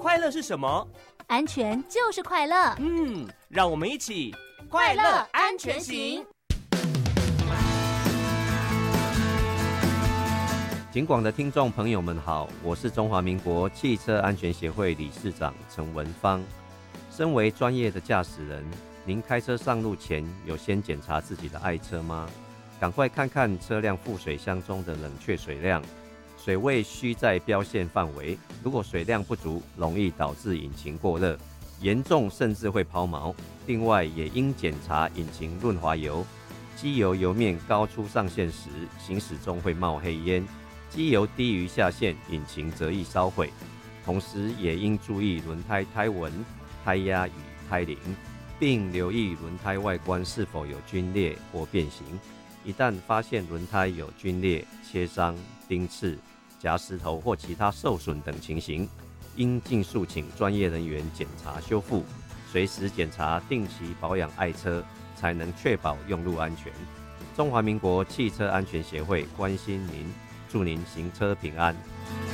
快乐是什么？ 安全就是快乐。 让我们一起快乐安全行。 警广的听众朋友们好，我是中华民国汽车安全协会理事长陈文芳。身为专业的驾驶人，您开车上路前有先检查自己的爱车吗？赶快看看车辆副水箱中的冷却水量，水位需在标线范围，如果水量不足，容易导致引擎过热，严重甚至会抛锚。另外也应检查引擎润滑油，机油油面高出上限时，行驶中会冒黑烟，机油低于下限，引擎则易烧毁。同时也应注意轮胎胎纹、胎压与胎龄，并留意轮胎外观是否有皲裂或变形。一旦发现轮胎有皲裂、切伤、钉刺、夹石头或其他受损等情形，应尽速请专业人员检查修复，随时检查定期保养爱车，才能确保用路安全。中华民国汽车安全协会关心您，祝您行车平安。